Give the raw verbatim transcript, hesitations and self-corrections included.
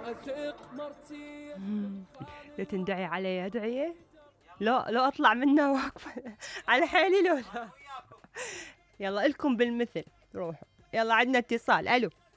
مم. لا تندعي علي ادعية. لا لا اطلع منها واقفة على حالي. لو لا يلا الكم بالمثل روحوا. يلا عندنا اتصال. الو